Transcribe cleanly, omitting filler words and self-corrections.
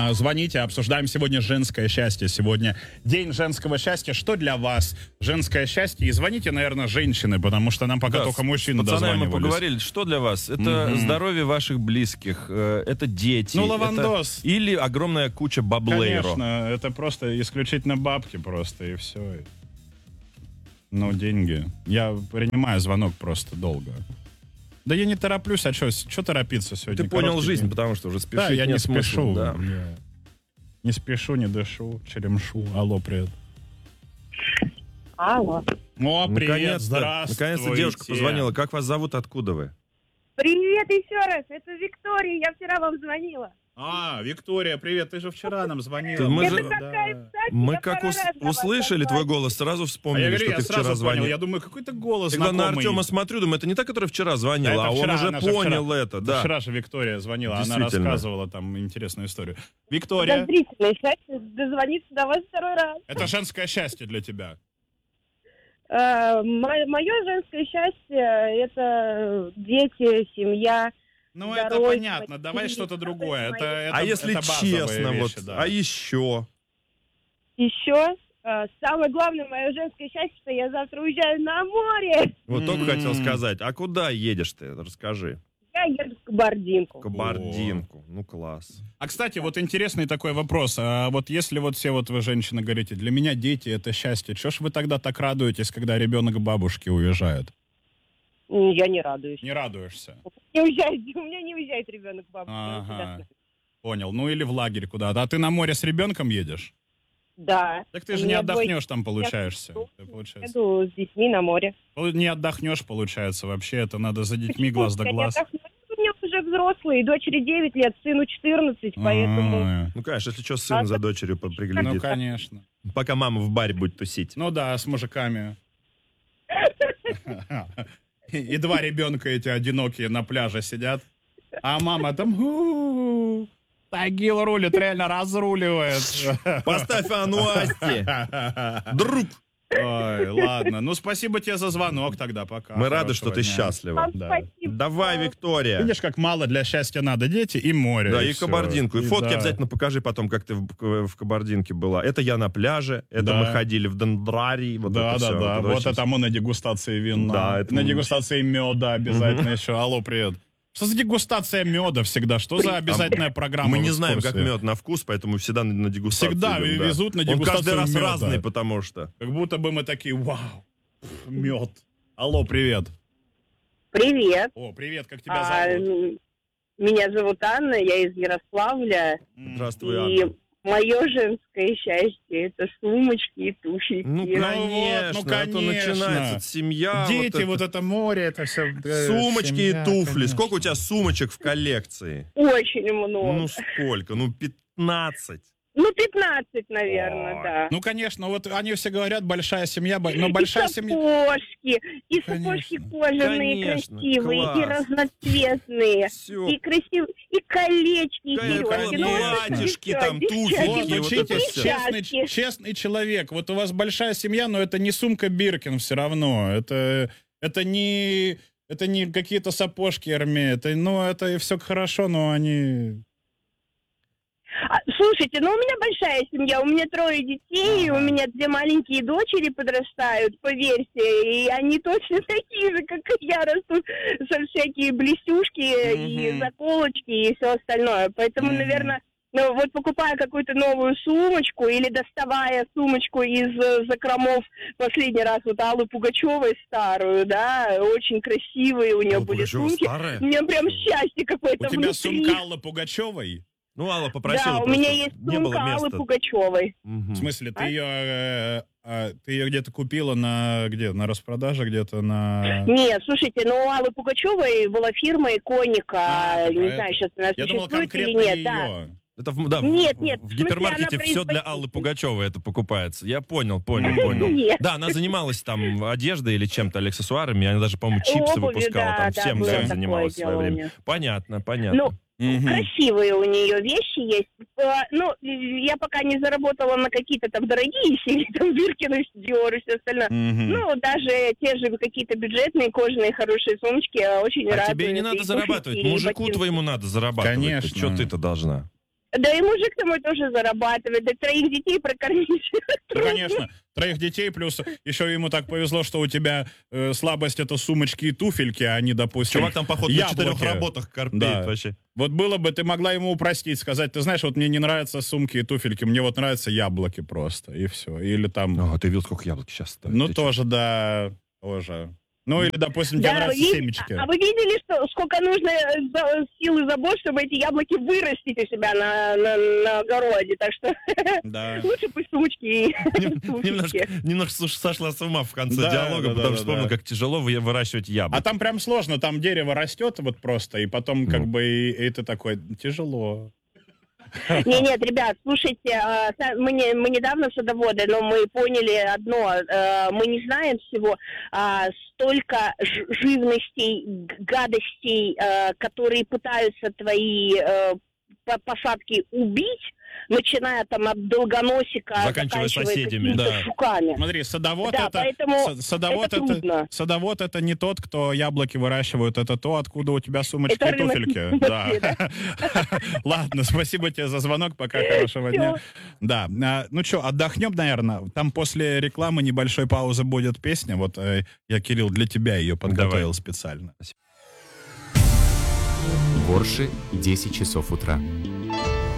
Звоните, обсуждаем сегодня женское счастье. Сегодня день женского счастья. Что для вас женское счастье? И звоните, наверное, женщины, потому что нам пока только мужчины дозванивались. Мы поговорили, что для вас? Это здоровье ваших близких, это дети. Ну, лавандос. Или огромная куча баблейро. Конечно, это просто исключительно бабки просто, и все. Ну, деньги. Я принимаю звонок просто долго. Да я не тороплюсь, а что торопиться сегодня? Ты понял жизнь, потому что уже спешить. Да, я не спешу. Да. Не спешу, не дышу, черемшу. Алло, привет. Алло. О, привет, здравствуйте. Наконец-то девушка позвонила. Как вас зовут, откуда вы? Привет еще раз, это Виктория, я вчера вам звонила. Виктория, привет, ты же вчера нам звонила. Мы как услышали твой голос, сразу вспомнили, что ты вчера звонил. Я думаю, какой-то голос Когда знакомый. на Артема смотрю, думаю, это не та, которая вчера звонила, а он уже понял это. Да. Вчера же Виктория звонила, она рассказывала там интересную историю. Виктория. Подозрительное счастье дозвониться до вас второй раз. Это женское счастье для тебя. Мое женское счастье — это дети, семья. Ну, это понятно. Давай что-то другое. А если честно, вещи, да. А еще? Еще? Самое главное мое женское счастье, что я завтра уезжаю на море. Вот только хотел сказать. А куда едешь ты? Расскажи. Я еду в Кабардинку. Кабардинку. Ну, класс. А, кстати, вот интересный такой вопрос. А вот если вот все вот вы, женщины, говорите, для меня дети — это счастье, чего ж вы тогда так радуетесь, когда ребенок к бабушке уезжает? Я не радуюсь. Не радуешься? У меня не уезжает ребенок к бабушке. Ага. Понял. Ну или в лагерь куда-то. А ты на море с ребенком едешь? Да. Так ты же не отдохнешь там, получаешься. Еду с детьми на море. Не отдохнешь, получается, вообще. Это надо за детьми глаз да глаз. У меня уже взрослые, дочери 9 лет, сыну 14, поэтому... Ну, конечно, если что, сын за дочерью приглядит. Ну, конечно. Пока мама в баре будет тусить. Ну да, с мужиками. И два ребенка эти одинокие на пляже сидят. А мама там... Тагил рулит, реально разруливает. Поставь Ануасти. Друг. Ой, ладно. Ну, спасибо тебе за звонок тогда, пока. Мы рады, что ты счастлива. Да. Давай, Виктория. Видишь, как мало для счастья надо. Дети и море. Да, и Кабардинку. И фотки обязательно покажи потом, как ты в Кабардинке была. Это я на пляже, это мы ходили в Дендрарий. Да. Вот это мы на дегустации вина. Да, это на дегустации меда обязательно еще. Алло, привет. Что за дегустация меда всегда? Что за обязательная программа? Мы не знаем, как мед на вкус, поэтому всегда на дегустацию. Всегда везут на дегустацию. Он каждый раз меда. разный, потому что. Как будто бы мы такие, вау, мед. Алло, привет. Привет. О, привет, как тебя зовут? Меня зовут Анна, я из Ярославля. Здравствуй, Анна. Мое женское счастье — это сумочки и туфельки. Ну, конечно, а то начинается семья. Дети, вот это море, это все. Сумочки семья, и туфли. конечно. Сколько у тебя сумочек в коллекции? Очень много. Ну, сколько? 15. 15, наверное, да. Ну, конечно, вот они все говорят, большая семья, но большая семья... И сапожки кожаные, красивые, класс. и разноцветные, Всё. и красивые, и колечки, и сережки. Платьишки, там, туфельки. Вот, учитесь, честный человек. Вот у вас большая семья, но это не сумка Биркин все равно. Это не какие-то сапожки Эрме. Это все хорошо, но они... Слушайте, у меня большая семья, у меня 3 детей, у меня 2 маленькие дочери подрастают, поверьте, и они точно такие же, как и я, растут со всякие блестюшки и заколочки и все остальное. Поэтому, наверное, вот покупая какую-то новую сумочку или доставая сумочку из закромов, последний раз вот Аллы Пугачевой старую, да, очень красивые у нее были сумки. Старая? У меня прям счастье какое-то внутри. У тебя сумка Аллы Пугачевой? Ну, Алла попросила. Да, у меня есть сумка Аллы Пугачевой. В смысле, ты ее где-то купила на распродаже, где-то на... Нет, слушайте, у Аллы Пугачевой была фирма Иконика, не знаю, сейчас она существует или нет, да. Это нет, в гипермаркете все для Аллы Пугачевой это покупается. Я понял. Нет. Да, она занималась там одеждой или чем-то, или аксессуарами. Она даже, по-моему, чипсы выпускала. Да, там всем занималась в свое время. Понятно. Красивые у нее вещи есть. Я пока не заработала на какие-то там дорогие серии, там Биркины, Диор и все остальное. Даже те же какие-то бюджетные кожаные хорошие сумочки очень радуют. А тебе не надо зарабатывать. Мужику твоему надо зарабатывать. Конечно. Что ты-то должна? Да и мужик-то мой тоже зарабатывает, да 3 детей прокормить. Ну, конечно, 3 детей, плюс еще ему так повезло, что у тебя слабость — это сумочки и туфельки, а не, допустим, чувак там, походу, на 4 работах корпеет, да. вообще. Вот было бы, ты могла ему упростить, сказать, ты знаешь, вот мне не нравятся сумки и туфельки, мне вот нравятся яблоки просто, и все. Или там... О, ты видел, сколько яблок сейчас стоит? Ну, тоже, да, тоже. Ну, или, допустим, тебе нравятся семечки. А вы видели, сколько нужно сил и забот, чтобы эти яблоки вырастить у себя на огороде? Так что да. лучше пусть сумочки. Немножко сошла с ума в конце диалога, потому что вспомнил, как тяжело выращивать яблоки. А там прям сложно, там дерево растет вот просто, и потом как бы и ты такой, тяжело. Нет, ребят, слушайте, мы недавно садоводы, но мы поняли одно, мы не знаем всего, столько живностей, гадостей, которые пытаются твои посадки убить, начиная там от долгоносика, заканчивая соседями, да. Жуками. Смотри, садовод, да, садовод это не тот, кто яблоки выращивает, это то, откуда у тебя сумочки и туфельки. Да. Ладно, спасибо тебе за звонок, пока, хорошего дня. Да, ну что, отдохнем, наверное. Там после рекламы небольшой паузы будет песня. Вот я, Кирилл, для тебя ее подготовил специально. В Орше 10 часов утра.